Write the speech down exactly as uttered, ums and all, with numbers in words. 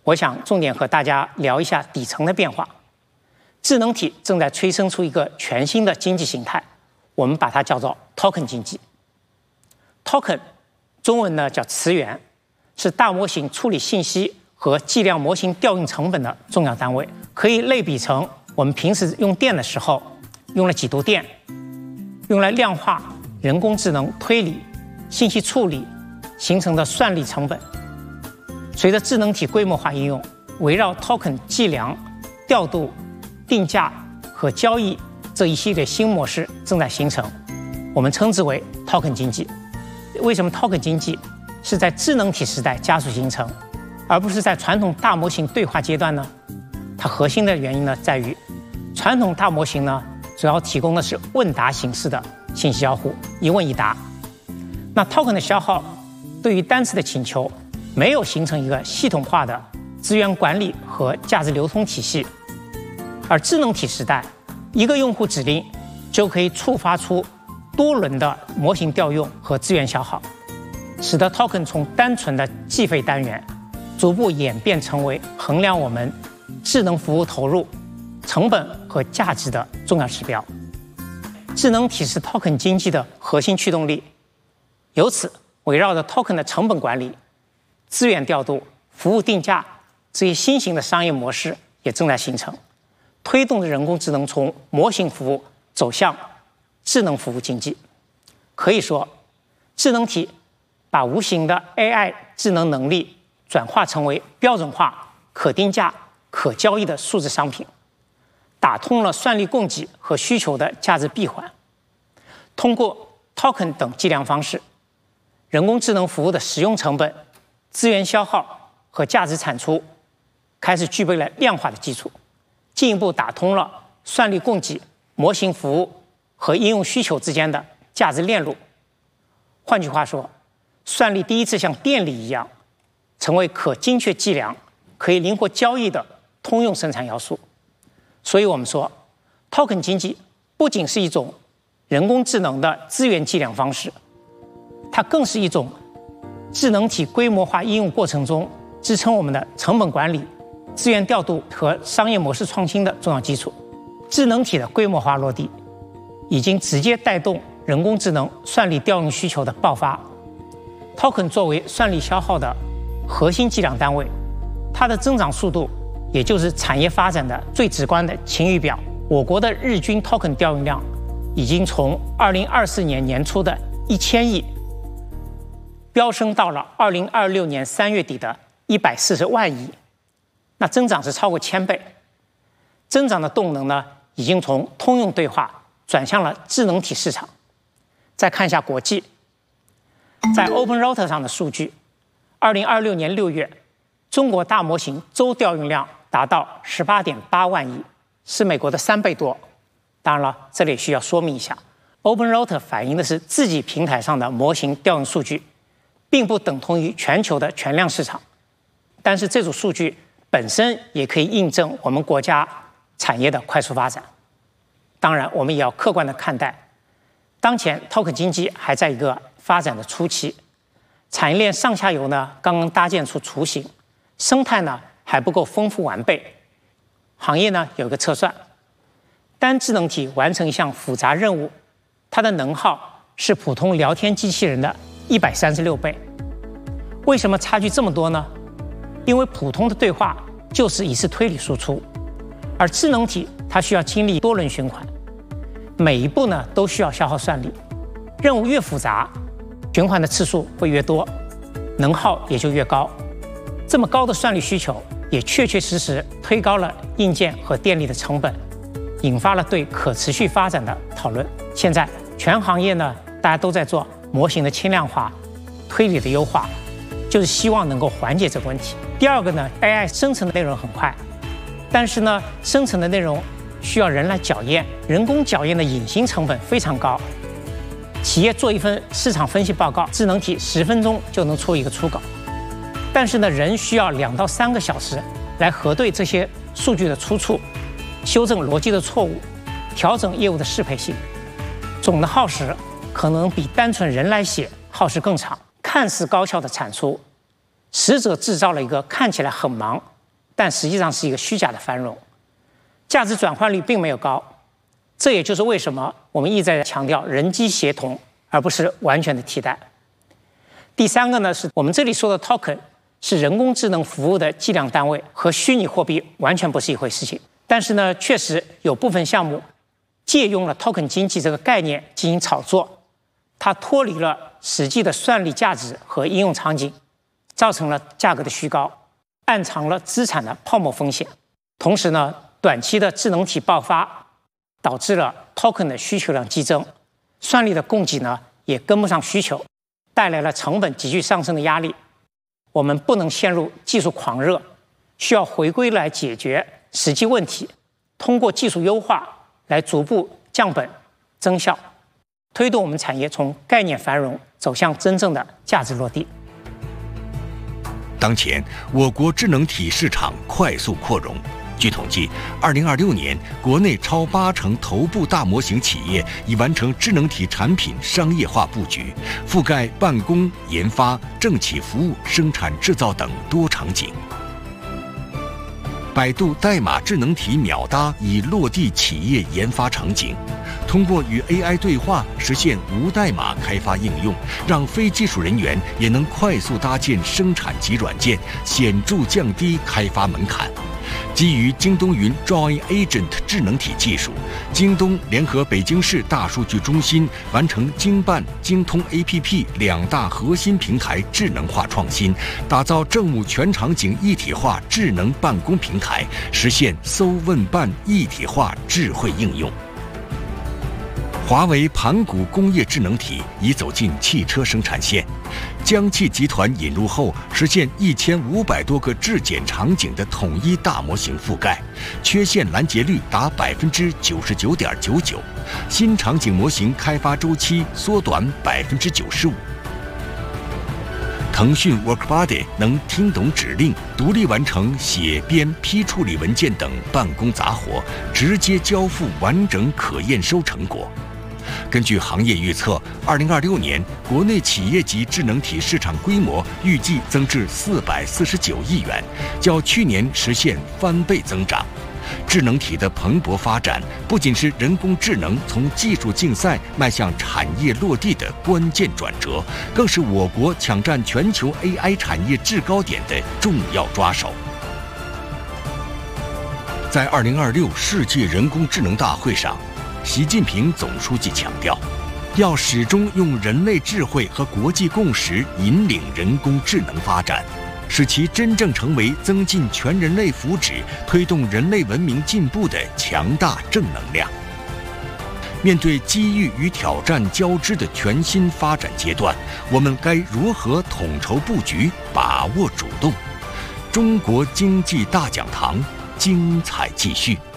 我想重点和大家聊一下底层的变化。智能体正在催生出一个全新的经济形态，我们把它叫做 token 经济。token 中文呢叫词元，是大模型处理信息和计量模型调用成本的重要单位，可以类比成我们平时用电的时候用了几度电，用来量化人工智能推理、信息处理形成的算力成本。随着智能体规模化应用，围绕 token 计量、调度、定价和交易这一系列新模式正在形成，我们称之为 token 经济。为什么 token 经济是在智能体时代加速形成，而不是在传统大模型对话阶段呢？它核心的原因呢，在于传统大模型呢，主要提供的是问答形式的信息交互，一问一答。那 token 的消耗对于单次的请求没有形成一个系统化的资源管理和价值流通体系，而智能体时代，一个用户指令就可以触发出多轮的模型调用和资源消耗，使得 token 从单纯的计费单元逐步演变成为衡量我们智能服务投入、成本和价值的重要指标。智能体是 token 经济的核心驱动力，由此围绕着 token 的成本管理、资源调度、服务定价这些新型的商业模式也正在形成，推动着人工智能从模型服务走向智能服务经济。可以说，智能体把无形的 A I 智能能力转化成为标准化、可定价、可交易的数字商品，打通了算力供给和需求的价值闭环。通过 token 等计量方式，人工智能服务的使用成本、资源消耗和价值产出开始具备了量化的基础，进一步打通了算力供给、模型服务和应用需求之间的价值链路。换句话说，算力第一次像电力一样，成为可精确计量、可以灵活交易的通用生产要素。所以我们说 token 经济不仅是一种人工智能的资源计量方式，它更是一种智能体规模化应用过程中支撑我们的成本管理、资源调度和商业模式创新的重要基础。智能体的规模化落地，已经直接带动人工智能算力调用需求的爆发。token 作为算力消耗的核心计量单位，它的增长速度也就是产业发展的最直观的晴雨表。我国的日均 token 调用量已经从二零二四年年初的一千亿飙升到了二零二六年三月底的一百四十万亿，那增长是超过千倍。增长的动能呢，已经从通用对话转向了智能体市场。再看一下国际，在 OpenRouter 上的数据，二零二六年六月，中国大模型周调用量达到十八点八万亿，是美国的三倍多。当然了，这里需要说明一下 ，OpenRouter 反映的是自己平台上的模型调用数据，并不等同于全球的全量市场。但是这组数据本身也可以印证我们国家产业的快速发展。当然，我们也要客观地看待，当前 token 经济还在一个发展的初期，产业链上下游呢刚刚搭建出雏形，生态呢还不够丰富完备。行业呢有一个测算，单智能体完成一项复杂任务，它的能耗是普通聊天机器人的一百三十六倍。为什么差距这么多呢？因为普通的对话就是一次推理输出，而智能体它需要经历多轮循环，每一步呢都需要消耗算力。任务越复杂，循环的次数会越多，能耗也就越高。这么高的算力需求，也确确实实推高了硬件和电力的成本，引发了对可持续发展的讨论。现在全行业呢，大家都在做模型的轻量化、推理的优化，就是希望能够缓解这个问题。第二个呢 ，A I 生成的内容很快，但是呢，生成的内容需要人来校验，人工校验的隐形成本非常高。企业做一份市场分析报告，智能体十分钟就能出一个初稿，但是呢，人需要两到三个小时来核对这些数据的出处，修正逻辑的错误，调整业务的适配性，总的耗时可能比单纯人来写耗时更长。看似高效的产出，实则制造了一个看起来很忙但实际上是一个虚假的繁荣，价值转换率并没有高。这也就是为什么我们一直在强调人机协同，而不是完全的替代。第三个呢，是我们这里说的 token 是人工智能服务的计量单位，和虚拟货币完全不是一回事情。但是呢，确实有部分项目借用了 token 经济这个概念进行炒作，它脱离了实际的算力价值和应用场景，造成了价格的虚高，暗藏了资产的泡沫风险。同时呢，短期的智能体爆发导致了 token 的需求量激增，算力的供给呢也跟不上需求，带来了成本急剧上升的压力。我们不能陷入技术狂热，需要回归来解决实际问题，通过技术优化来逐步降本增效，推动我们产业从概念繁荣走向真正的价值落地。 当前，我国智能体市场快速扩容。据统计，二零二六年国内超八成头部大模型企业已完成智能体产品商业化布局，覆盖办公、研发、政企服务、生产制造等多场景。百度代码智能体秒搭已落地企业研发场景，通过与 A I 对话实现无代码开发应用，让非技术人员也能快速搭建生产级软件，显著降低开发门槛。基于京东云 Join Agent 智能体技术，京东联合北京市大数据中心完成京办、京通 A P P 两大核心平台智能化创新，打造政务全场景一体化智能办公平台，实现搜问办一体化智慧应用。华为盘古工业智能体已走进汽车生产线，江汽集团引入后，实现一千五百多个质检场景的统一大模型覆盖，缺陷拦截率达百分之九十九点九九，新场景模型开发周期缩短百分之九十五。腾讯 WorkBuddy 能听懂指令，独立完成写、编、批处理文件等办公杂活，直接交付完整可验收成果。根据行业预测，二零二六年国内企业级智能体市场规模预计增至四百四十九亿元，较去年实现翻倍增长。智能体的蓬勃发展，不仅是人工智能从技术竞赛迈向产业落地的关键转折，更是我国抢占全球 A I 产业制高点的重要抓手。在二零二六世界人工智能大会上，习近平总书记强调，要始终用人类智慧和国际共识引领人工智能发展，使其真正成为增进全人类福祉、推动人类文明进步的强大正能量。面对机遇与挑战交织的全新发展阶段，我们该如何统筹布局、把握主动？中国经济大讲堂，精彩继续。